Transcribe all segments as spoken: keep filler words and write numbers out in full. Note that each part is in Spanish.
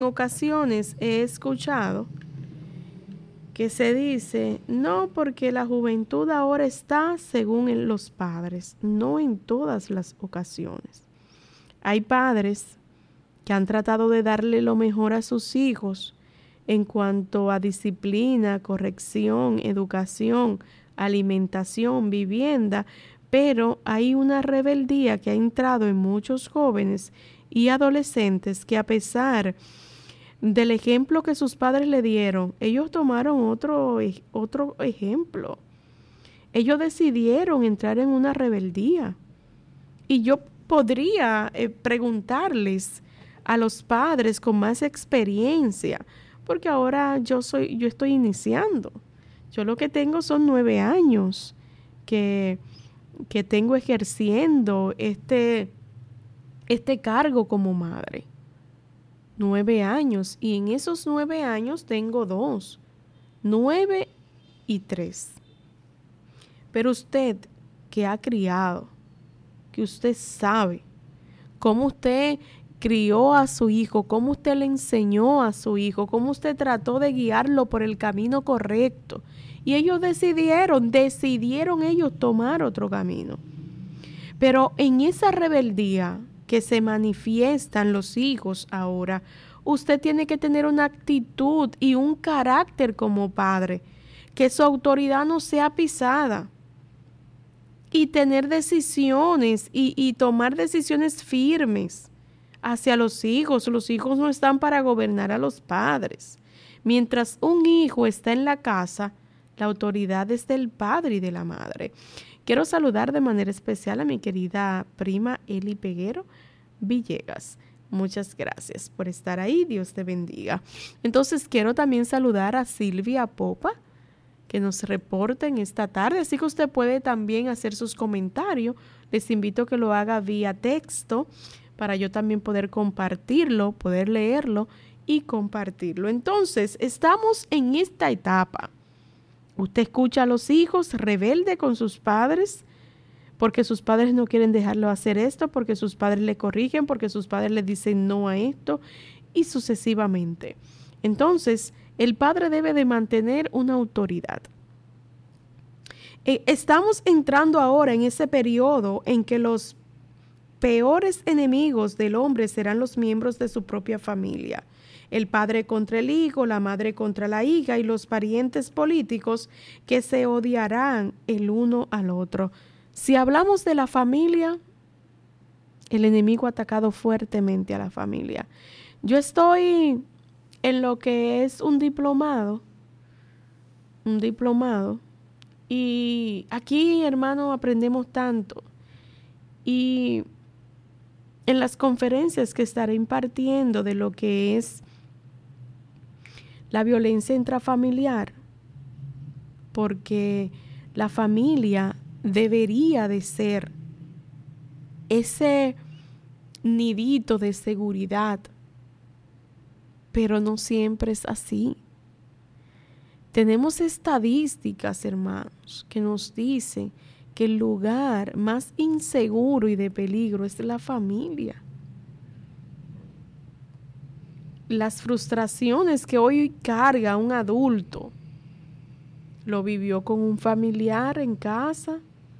ocasiones he escuchado que se dice, no, porque la juventud ahora está según en los padres, no en todas las ocasiones. Hay padres que han tratado de darle lo mejor a sus hijos en cuanto a disciplina, corrección, educación, alimentación, vivienda, pero hay una rebeldía que ha entrado en muchos jóvenes y adolescentes que, a pesar del ejemplo que sus padres le dieron, ellos tomaron otro, otro ejemplo. Ellos decidieron entrar en una rebeldía. Y yo podría eh, preguntarles a los padres con más experiencia, porque ahora yo soy, yo estoy iniciando. Yo lo que tengo son nueve años que, que tengo ejerciendo este, este cargo como madre. Nueve años, y en esos nueve años tengo dos, nueve y tres. Pero usted que ha criado, que usted sabe cómo usted crió a su hijo, cómo usted le enseñó a su hijo, cómo usted trató de guiarlo por el camino correcto, y ellos decidieron, decidieron ellos tomar otro camino. Pero en esa rebeldía que se manifiestan los hijos ahora, usted tiene que tener una actitud y un carácter como padre, que su autoridad no sea pisada, y tener decisiones y, y tomar decisiones firmes hacia los hijos. Los hijos no están para gobernar a los padres. Mientras un hijo está en la casa, la autoridad es del padre y de la madre. Quiero saludar de manera especial a mi querida prima Eli Peguero Villegas. Muchas gracias por estar ahí. Dios te bendiga. Entonces quiero también saludar a Silvia Popa, que nos reporta en esta tarde. Así que usted puede también hacer sus comentarios. Les invito a que lo haga vía texto para yo también poder compartirlo, poder leerlo y compartirlo. Entonces, estamos en esta etapa. Usted escucha a los hijos rebelde con sus padres, porque sus padres no quieren dejarlo hacer esto, porque sus padres le corrigen, porque sus padres le dicen no a esto, y sucesivamente. Entonces, el padre debe de mantener una autoridad. Eh, estamos entrando ahora en ese periodo en que los peores enemigos del hombre serán los miembros de su propia familia. El padre contra el hijo, la madre contra la hija y los parientes políticos que se odiarán el uno al otro. Si hablamos de la familia, el enemigo ha atacado fuertemente a la familia. Yo estoy en lo que es un diplomado, un diplomado, y aquí, hermano, aprendemos tanto. Y en las conferencias que estaré impartiendo de lo que es la violencia intrafamiliar, porque la familia debería de ser ese nidito de seguridad, pero no siempre es así. Tenemos estadísticas, hermanos, que nos dicen que el lugar más inseguro y de peligro es la familia. Las frustraciones que hoy carga un adulto, lo vivió con un familiar en casa.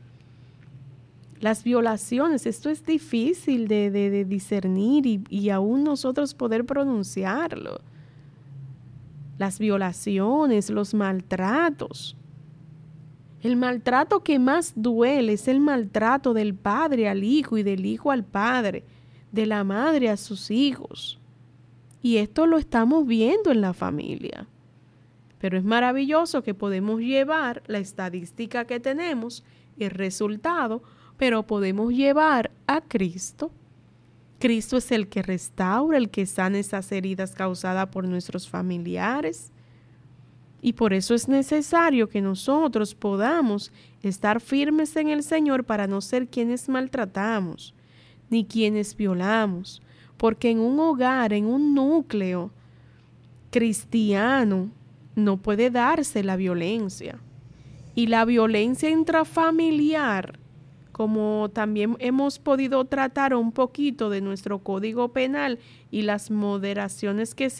Las violaciones, esto es difícil de, de, de discernir y, y aún nosotros poder pronunciarlo. Las violaciones, los maltratos. El maltrato que más duele es el maltrato del padre al hijo y del hijo al padre, de la madre a sus hijos. Y esto lo estamos viendo en la familia. Pero es maravilloso que podemos llevar la estadística que tenemos, el resultado, pero podemos llevar a Cristo. Cristo es el que restaura, el que sana esas heridas causadas por nuestros familiares. Y por eso es necesario que nosotros podamos estar firmes en el Señor para no ser quienes maltratamos, ni quienes violamos. Porque en un hogar, en un núcleo cristiano, no puede darse la violencia. Y la violencia intrafamiliar como también hemos podido tratar un poquito de nuestro Código Penal y las moderaciones que se